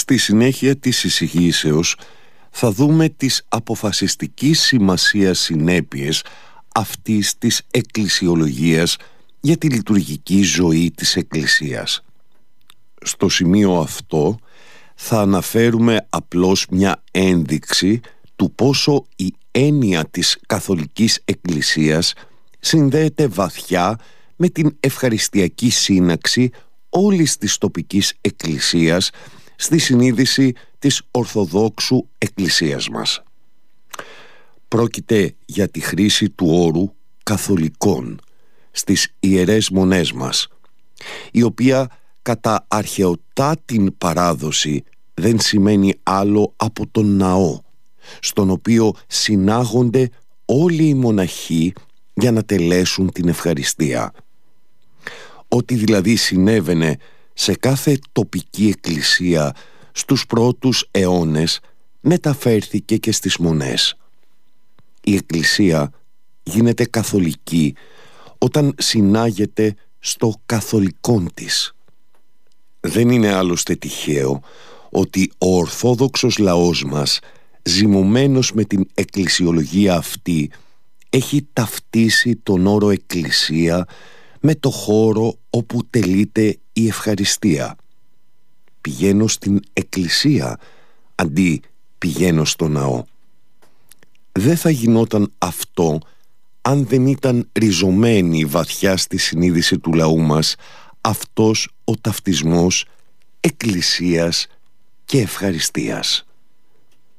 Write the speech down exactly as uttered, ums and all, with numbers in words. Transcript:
Στη συνέχεια της εισηγήσεως θα δούμε τις αποφασιστικής σημασίας συνέπειες αυτής της εκκλησιολογίας για τη λειτουργική ζωή της Εκκλησίας. Στο σημείο αυτό θα αναφέρουμε απλώς μια ένδειξη του πόσο η έννοια της Καθολικής Εκκλησίας συνδέεται βαθιά με την ευχαριστιακή σύναξη όλης της τοπικής εκκλησίας στη συνείδηση της Ορθοδόξου Εκκλησίας μας. Πρόκειται για τη χρήση του όρου «καθολικών» στις ιερές μονές μας, η οποία κατά αρχαιοτάτην παράδοση δεν σημαίνει άλλο από τον ναό, στον οποίο συνάγονται όλοι οι μοναχοί για να τελέσουν την ευχαριστία. Ό,τι δηλαδή συνέβαινε σε κάθε τοπική εκκλησία στους πρώτους αιώνες μεταφέρθηκε και στις μονές. Η εκκλησία γίνεται καθολική όταν συνάγεται στο καθολικόν της. Δεν είναι άλλωστε τυχαίο ότι ο ορθόδοξος λαός μας, ζυμωμένος με την εκκλησιολογία αυτή, έχει ταυτίσει τον όρο εκκλησία με το χώρο όπου τελείται η ευχαριστία. Πηγαίνω στην εκκλησία αντί πηγαίνω στο ναό. Δεν θα γινόταν αυτό αν δεν ήταν ριζωμένη βαθιά στη συνείδηση του λαού μας αυτός ο ταυτισμός εκκλησίας και ευχαριστίας.